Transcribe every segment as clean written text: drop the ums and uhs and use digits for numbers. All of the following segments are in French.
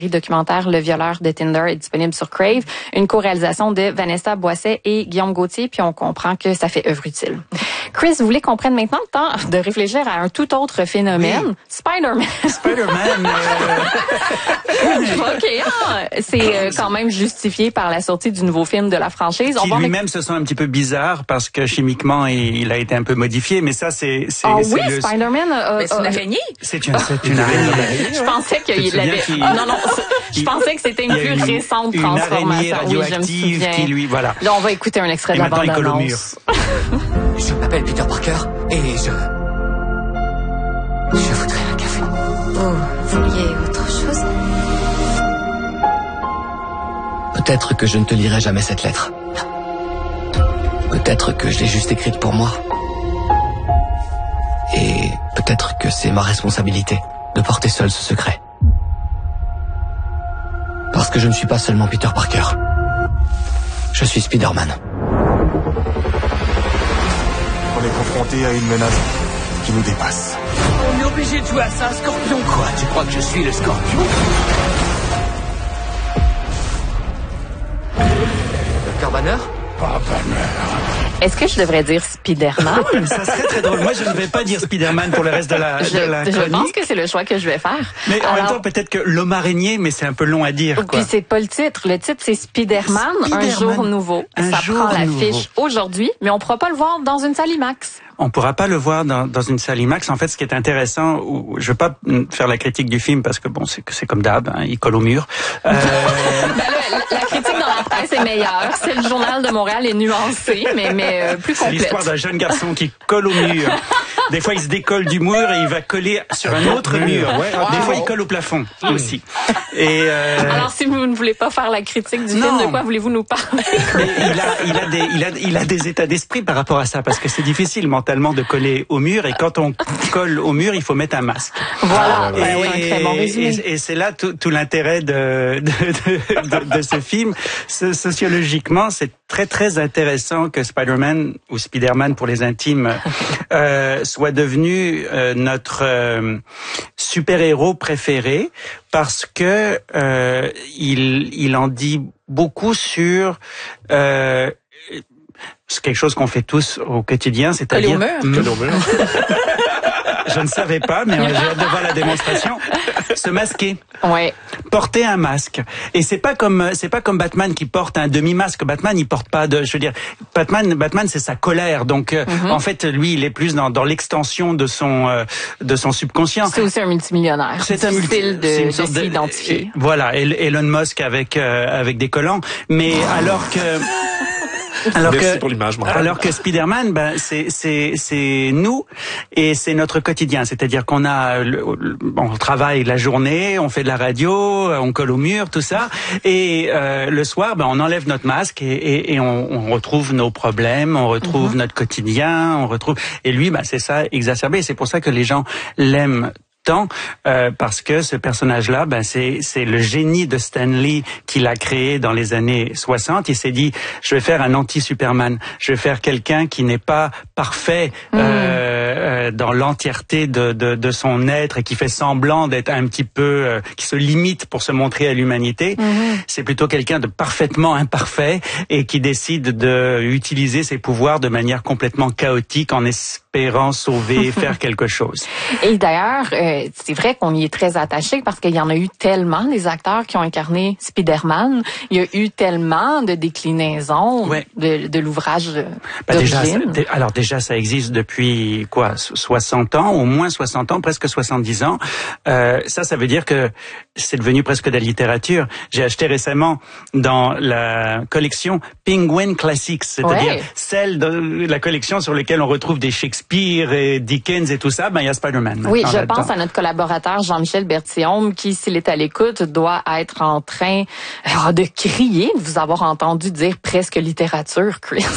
Documentaire Le violeur de Tinder est disponible sur Crave. Une co-réalisation de Vanessa Boisset et Guillaume Gauthier, puis on comprend que ça fait œuvre utile. Chris, vous voulez qu'on prenne maintenant le temps de réfléchir à un tout autre phénomène? Oui. Spider-Man. Spider-Man. OK, c'est quand même justifié par la sortie du nouveau film de la franchise. Qui lui-même se sent un petit peu bizarre parce que chimiquement, il a été un peu modifié, mais ça, c'est oui, le... Spider-Man... c'est une araignée. C'est une araignée. Je pensais qu'il avait... Non, je pensais que c'était une plus récente transformation. Une araignée radioactive qui lui... Voilà. Là, on va écouter un extrait de la bande-annonce. Je m'appelle Peter Parker et je voudrais un café. Vous vouliez autre chose? Peut-être que je ne te lirai jamais cette lettre. Peut-être que je l'ai juste écrite pour moi. Et peut-être que c'est ma responsabilité de porter seul ce secret. Parce que je ne suis pas seulement Peter Parker. Je suis Spider-Man. On est confronté à une menace qui nous dépasse. On est obligé de jouer à ça, Scorpion. Quoi, tu crois que je suis le Scorpion? Dr. Banner? Pas Banner. Est-ce que je devrais dire Spider-Man? Ça serait très drôle. Moi, je ne vais pas dire Spider-Man pour le reste de la chronique. Je pense que c'est le choix que je vais faire. Mais en même temps, peut-être que l'homme araignée, mais c'est un peu long à dire, quoi. Puis c'est pas le titre. Le titre, c'est Spider-Man, un jour nouveau. Ça prend l'affiche aujourd'hui, mais on pourra pas le voir dans une salle IMAX. On pourra pas le voir dans une salle IMAX. En fait, ce qui est intéressant, je veux pas faire la critique du film parce que bon, c'est comme d'hab, hein, il colle au mur. La critique dans la presse est meilleure. Celle du Journal de Montréal est nuancée, mais plus complète. C'est l'histoire d'un jeune garçon qui colle au mur. Des fois, il se décolle du mur et il va coller sur un autre mur. Ouais. Des fois, il colle au plafond aussi. Et alors, si vous ne voulez pas faire la critique du film, de quoi voulez-vous nous parler? Il a des états d'esprit par rapport à ça, parce que c'est difficile mentalement de coller au mur, et quand on colle au mur, il faut mettre un masque. Voilà. Oui, un très bon résumé. Et c'est là tout l'intérêt de ce film. Sociologiquement, c'est très très intéressant que Spider-Man, ou Spider-Man pour les intimes, soit devenu notre super-héros préféré, parce que il en dit beaucoup sur c'est quelque chose qu'on fait tous au quotidien, c'est-à-dire je ne savais pas, mais j'ai hâte de voir la démonstration. Se masquer. Ouais. Porter un masque. Et c'est pas comme Batman qui porte un demi-masque. Batman, il porte pas je veux dire, Batman, c'est sa colère. Donc, en fait, lui, il est plus dans l'extension de son subconscient. C'est aussi un multimillionnaire. C'est un de s'identifier. Voilà. Elon Musk avec des collants. Mais alors que, Merci pour l'image, alors que Spider-Man, c'est nous, et c'est notre quotidien. C'est-à-dire qu'on on travaille la journée, on fait de la radio, on colle au mur, tout ça, et le soir, on enlève notre masque et on retrouve nos problèmes, on retrouve notre quotidien, et lui, c'est ça exacerbé. C'est pour ça que les gens l'aiment tant, parce que ce personnage-là, c'est le génie de Stan Lee qui l'a créé dans les années 60. Il s'est dit, je vais faire un anti-Superman. Je vais faire quelqu'un qui n'est pas parfait dans l'entièreté de son être, et qui fait semblant d'être un petit peu, qui se limite pour se montrer à l'humanité. C'est plutôt quelqu'un de parfaitement imparfait et qui décide de utiliser ses pouvoirs de manière complètement chaotique en espérant sauver, faire quelque chose. Et d'ailleurs, c'est vrai qu'on y est très attaché parce qu'il y en a eu tellement des acteurs qui ont incarné Spider-Man. Il y a eu tellement de déclinaisons de l'ouvrage d'origine. Déjà, ça existe depuis 60 ans, au moins 60 ans, presque 70 ans. Ça veut dire que c'est devenu presque de la littérature. J'ai acheté récemment dans la collection Penguin Classics, c'est-à-dire celle de la collection sur laquelle on retrouve des Shakespeare et Dickens et tout ça. Il y a Spider-Man. Oui, je pense à notre collaborateur Jean-Michel Berthiaume qui, s'il est à l'écoute, doit être en train de crier de vous avoir entendu dire presque littérature, Chris.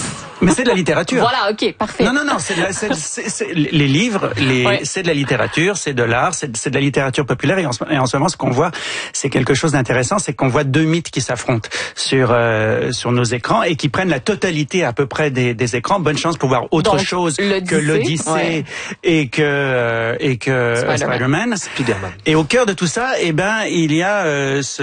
Mais c'est de la littérature. Voilà, ok, parfait. Non, les livres, c'est de la littérature, c'est de l'art, c'est de la littérature populaire. Et en ce moment, ce qu'on voit, c'est quelque chose d'intéressant, c'est qu'on voit deux mythes qui s'affrontent sur nos écrans et qui prennent la totalité à peu près des écrans. Bonne chance pour voir autre chose que l'Odyssée et que Spider-Man. Spider-Man. Et au cœur de tout ça, il y a